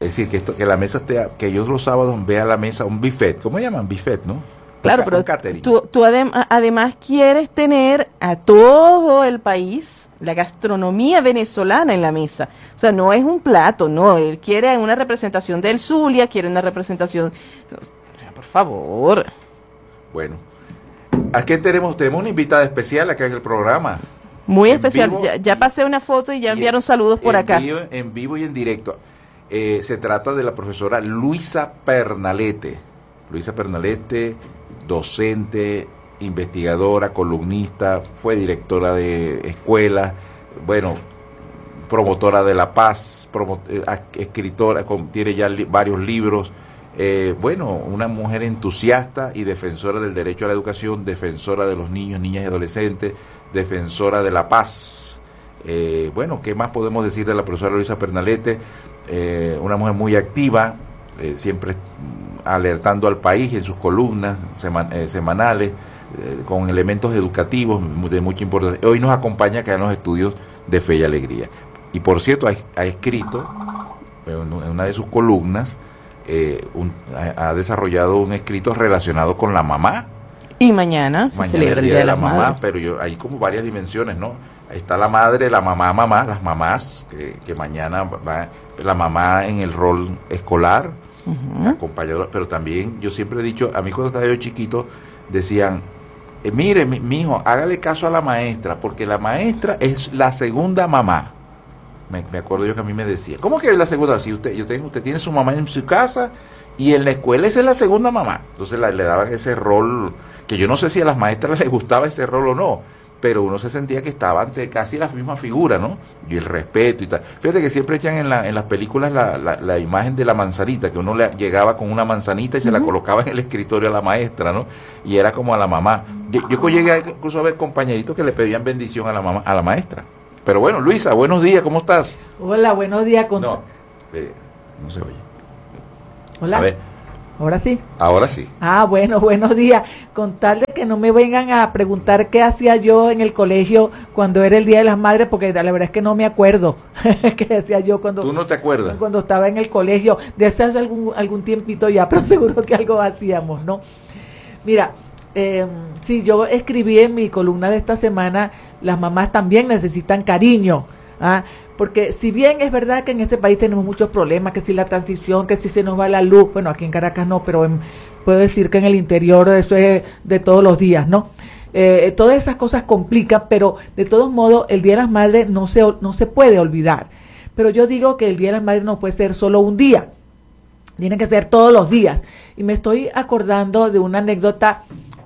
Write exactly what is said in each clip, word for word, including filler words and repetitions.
decir, que esto, que la mesa esté, que yo los sábados vea la mesa un buffet, ¿cómo llaman? Buffet, ¿no? Claro, pero tú, tú adem además quieres tener a todo el país, la gastronomía venezolana en la mesa. O sea, no es un plato, no. Él quiere una representación del Zulia, quiere una representación... Por favor. Bueno, ¿a quién tenemos? Tenemos una invitada especial acá en el programa. Muy especial. Ya, ya pasé una foto y ya enviaron saludos por acá. Vivo, en vivo y en directo. Eh, se trata de la profesora Luisa Pernalete. Luisa Pernalete, docente, investigadora, columnista, fue directora de escuelas, bueno, promotora de la paz, promo, eh, escritora, con, tiene ya li, varios libros, eh, bueno, una mujer entusiasta y defensora del derecho a la educación, defensora de los niños, niñas y adolescentes, defensora de la paz. Eh, bueno, ¿qué más podemos decir de la profesora Luisa Pernalete? Eh, una mujer muy activa, eh, siempre alertando al país en sus columnas seman, eh, semanales, eh, con elementos educativos de mucha importancia. Hoy nos acompaña acá en los estudios de Fe y Alegría. Y por cierto, ha, ha escrito en una de sus columnas, eh, un, ha, ha desarrollado un escrito relacionado con la mamá. Y mañana se mañana celebra el Día de la, de la Mamá, madre. Pero yo, hay como varias dimensiones, ¿no? Ahí está la madre, la mamá, mamá, las mamás, que, que mañana va, la mamá en el rol escolar, uh-huh. acompañadora, pero también yo siempre he dicho, a mí cuando estaba yo chiquito, decían, eh, mire, mi, mi hijo, hágale caso a la maestra, porque la maestra es la segunda mamá. Me, me acuerdo yo que a mí me decía, ¿cómo que es la segunda? Si usted, yo tengo, usted tiene su mamá en su casa y en la escuela esa es la segunda mamá. Entonces la, le daban ese rol, que yo no sé si a las maestras les gustaba ese rol o no, pero uno se sentía que estaba ante casi la misma figura, ¿no? Y el respeto y tal. Fíjate que siempre echan en, la, en las películas la, la, la imagen de la manzanita, que uno le llegaba con una manzanita y se uh-huh. la colocaba en el escritorio a la maestra, ¿no? Y era como a la mamá. Yo, yo llegué incluso a ver compañeritos que le pedían bendición a la mamá, a la maestra. Pero bueno, Luisa, buenos días, ¿cómo estás? Hola, buenos días. Con... No, eh, no se oye. Hola. A ver. ¿Ahora sí? Ahora sí. Ah, bueno, buenos días. Con tal de que no me vengan a preguntar qué hacía yo en el colegio cuando era el Día de las Madres, porque la verdad es que no me acuerdo qué hacía yo cuando... ¿Tú no te acuerdas? Cuando estaba en el colegio, de hace algún, algún tiempito ya, pero seguro que algo hacíamos, ¿no? Mira, eh, sí, yo escribí en mi columna de esta semana, las mamás también necesitan cariño, ¿ah? Porque si bien es verdad que en este país tenemos muchos problemas, que si la transición, que si se nos va la luz, bueno, aquí en Caracas no, pero en, puedo decir que en el interior eso es de todos los días, ¿no? Eh, todas esas cosas complican, pero de todos modos el Día de las Madres no se, no se puede olvidar. Pero yo digo que el Día de las Madres no puede ser solo un día, tiene que ser todos los días. Y me estoy acordando de una anécdota.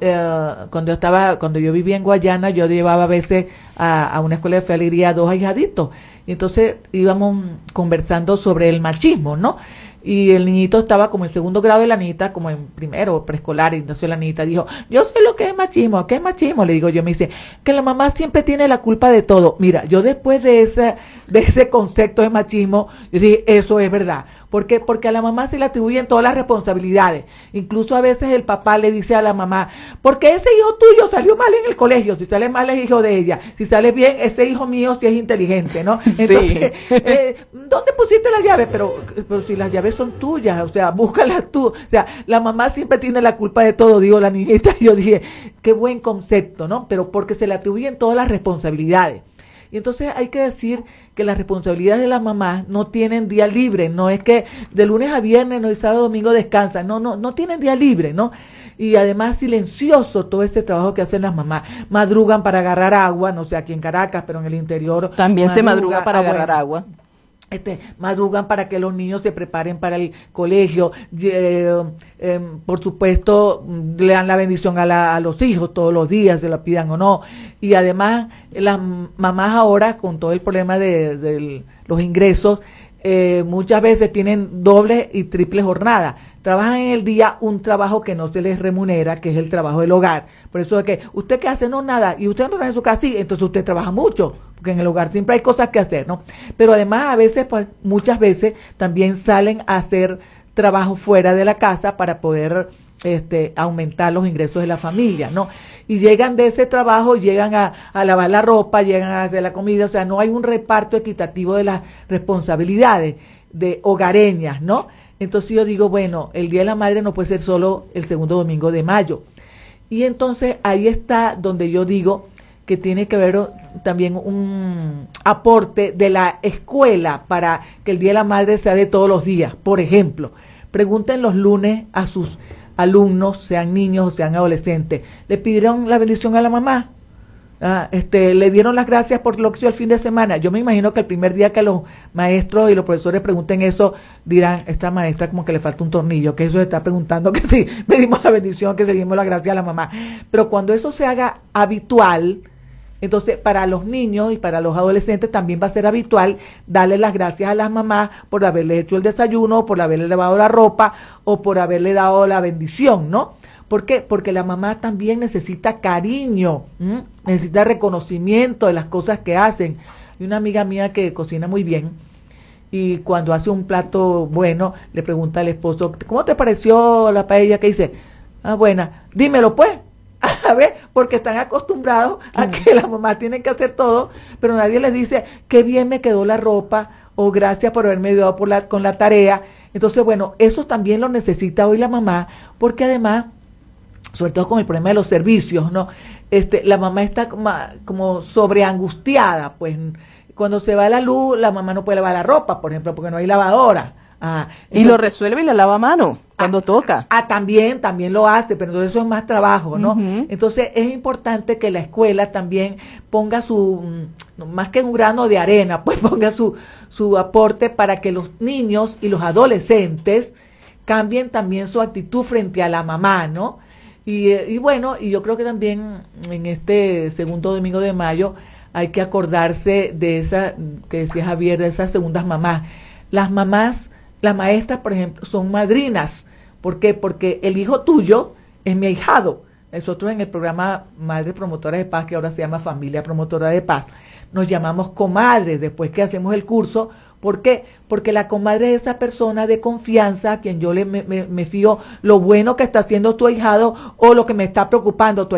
Uh, cuando yo estaba, cuando yo vivía en Guayana, yo llevaba a veces a, a una escuela de Fe y Alegría a dos ahijaditos, y entonces íbamos conversando sobre el machismo, ¿no? Y el niñito estaba como en segundo grado y la niñita como en primero preescolar, y entonces la niñita dijo, yo sé lo que es machismo. ¿Qué es machismo? Le digo yo, me dice, que la mamá siempre tiene la culpa de todo. Mira, yo después de ese, de ese concepto de machismo, yo dije, eso es verdad. ¿Por qué? Porque a la mamá se le atribuyen todas las responsabilidades. Incluso a veces el papá le dice a la mamá, porque ese hijo tuyo salió mal en el colegio, si sale mal es hijo de ella, si sale bien, ese hijo mío sí es inteligente, ¿no? Entonces, sí. eh, ¿dónde pusiste las llaves? Pero, pero si las llaves son tuyas, o sea, búscalas tú. O sea, la mamá siempre tiene la culpa de todo, digo la niñita. Yo dije, qué buen concepto, ¿no? Pero porque se le atribuyen todas las responsabilidades. Y entonces hay que decir que las responsabilidades de las mamás no tienen día libre, no es que de lunes a viernes, no, y sábado, domingo descansan, no, no, no tienen día libre, ¿no? Y además silencioso todo ese trabajo que hacen las mamás, madrugan para agarrar agua, no sé, aquí en Caracas, pero en el interior. También madruga, se madruga para agarrar bueno, agua. Este, madrugan para que los niños se preparen para el colegio, eh, eh, por supuesto le dan la bendición a, la, a los hijos todos los días, se la pidan o no, y además las mamás ahora con todo el problema de, de los ingresos, eh, muchas veces tienen doble y triple jornada, trabajan en el día un trabajo que no se les remunera, que es el trabajo del hogar. Por eso es que, ¿usted qué hace? No, nada. Y usted no está en su casa, sí, entonces usted trabaja mucho, porque en el hogar siempre hay cosas que hacer, ¿no? Pero además, a veces, pues, muchas veces también salen a hacer trabajo fuera de la casa para poder este, aumentar los ingresos de la familia, ¿no? Y llegan de ese trabajo, llegan a, a lavar la ropa, llegan a hacer la comida, o sea, no hay un reparto equitativo de las responsabilidades de hogareñas, ¿no? Entonces yo digo, bueno, el Día de la Madre no puede ser solo el segundo domingo de mayo. Y entonces ahí está donde yo digo que tiene que haber también un aporte de la escuela para que el Día de la Madre sea de todos los días. Por ejemplo, pregunten los lunes a sus alumnos, sean niños o sean adolescentes, ¿le pidieron la bendición a la mamá? Ah, este, ¿le dieron las gracias por lo que hizo el fin de semana? Yo me imagino que el primer día que los maestros y los profesores pregunten eso, dirán, esta maestra como que le falta un tornillo, que eso se está preguntando, que sí, pedimos la bendición, que seguimos la gracia a la mamá. Pero cuando eso se haga habitual, entonces para los niños y para los adolescentes también va a ser habitual darle las gracias a las mamás por haberle hecho el desayuno, por haberle lavado la ropa o por haberle dado la bendición, ¿no? ¿Por qué? Porque la mamá también necesita cariño, ¿m? necesita reconocimiento de las cosas que hacen. Hay una amiga mía que cocina muy bien y cuando hace un plato bueno le pregunta al esposo, ¿cómo te pareció la paella? Que dice, ah, buena, dímelo pues. A ver, porque están acostumbrados a que la mamá tiene que hacer todo, pero nadie les dice, qué bien me quedó la ropa o gracias por haberme ayudado por la, con la tarea. Entonces, bueno, eso también lo necesita hoy la mamá, porque además, sobre todo con el problema de los servicios, ¿no? Este, la mamá está como, como sobreangustiada, pues cuando se va la luz, la mamá no puede lavar la ropa, por ejemplo, porque no hay lavadora. Ah, entonces, y lo resuelve y la lava a mano cuando ah, toca. Ah, también, también lo hace, pero entonces eso es más trabajo, ¿no? Uh-huh. Entonces es importante que la escuela también ponga su, más que un grano de arena, pues ponga su, su aporte para que los niños y los adolescentes cambien también su actitud frente a la mamá, ¿no? Y, y bueno, y yo creo que también en este segundo domingo de mayo hay que acordarse de esa, que decía Javier, de esas segundas mamás. Las mamás, las maestras, por ejemplo, son madrinas. ¿Por qué? Porque el hijo tuyo es mi ahijado. Nosotros en el programa Madre Promotora de Paz, que ahora se llama Familia Promotora de Paz, nos llamamos comadres después que hacemos el curso. ¿Por qué? Porque la comadre es esa persona de confianza a quien yo le, me, me, me fío lo bueno que está haciendo tu ahijado o lo que me está preocupando tu